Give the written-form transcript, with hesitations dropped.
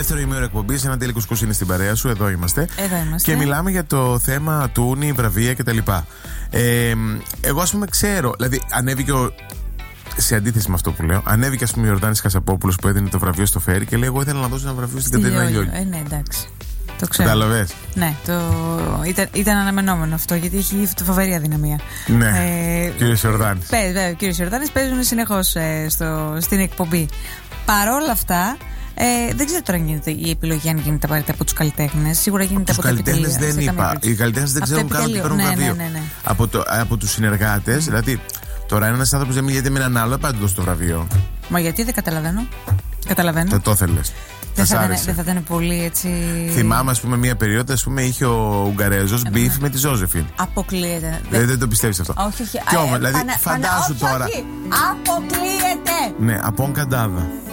Δεύτερο ημίωρο εκπομπής, ένα Τέλη Κουσκούς είναι στην παρέα σου. Εδώ είμαστε. Και μιλάμε για το θέμα τούνη, βραβεία κτλ. Εγώ, ας πούμε, ξέρω, δηλαδή ανέβηκε σε αντίθεση με αυτό που λέω, ανέβηκε, ας πούμε, ο Ιορδάνης Χασαπόπουλος που έδινε το βραβείο στο Φέρι και λέει: εγώ ήθελα να δώσω ένα βραβείο στην Κατερίνα Λιόλιο. Ναι, εντάξει. Το ξέρω. Κατάλαβες. Ναι, ήταν αναμενόμενο αυτό, γιατί έχει φοβερή αδυναμία. Ναι, κύριος Ιορδάνης. Ο κύριος Ιορδάνης παίζουν συνεχώς στην εκπομπή. Παρόλα αυτά, δεν ξέρω τώρα αν γίνεται η επιλογή, αν γίνεται απαραίτητα από τους καλλιτέχνες. Σίγουρα γίνεται από τα επιτελεία. Τους καλλιτέχνες δεν είπα. Οι καλλιτέχνες δεν ξέρουν καν ότι παίρνουν βραβείο. Ναι. Από τους συνεργάτες, δηλαδή. Τώρα, ένας άνθρωπος δεν μιλιέται με έναν άλλο, πάντα του δώσει το βραβείο. Μα γιατί δεν καταλαβαίνω. Δεν το θέλεις. Δεν θα ήταν πολύ έτσι. Θυμάμαι, ας πούμε, μία περίοδο, ας πούμε, είχε ο Ουγγαρέζος μπιφ με τη Ζώζεφιν. Αποκλείεται. Δεν το πιστεύεις αυτό. Όχι. Κι όμως, δηλαδή, φαντάσου τώρα. Όχι. Αποκλείεται. Ναι, από Καντάδα.